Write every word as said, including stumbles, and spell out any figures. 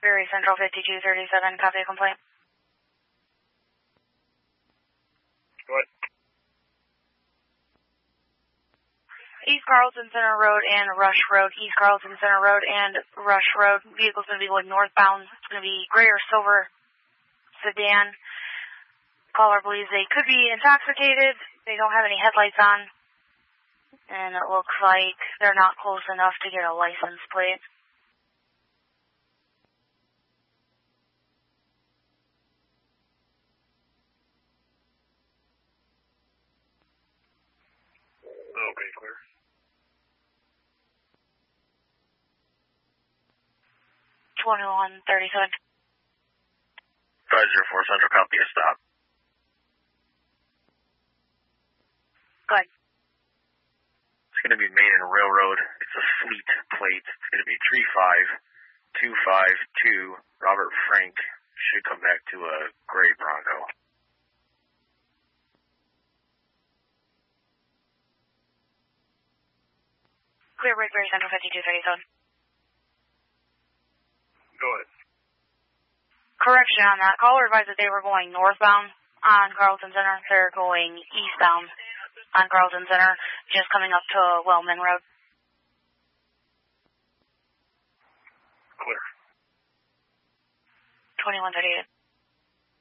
Berry Central fifty-two thirty-seven, copy a complaint. What? East Carlton Center Road and Rush Road. East Carlton Center Road and Rush Road. Vehicle's going to be going northbound. It's going to be gray or silver sedan. Caller believes they could be intoxicated. They don't have any headlights on. And it looks like they're not close enough to get a license plate. Okay, clear. twenty-one thirty-seven. five zero four Central, copy a stop. Go ahead. It's going to be Main and Railroad. It's a fleet plate. It's going to be three five two five two. Robert Frank should come back to a gray Bronco. Clear Break, Berry Central fifty-two thirty-seven. Go ahead. Correction on that. Caller advised that they were going northbound on Carlton Center. They're going eastbound on Carlton Center, just coming up to Wellman Road. Clear. twenty-one thirty-eight.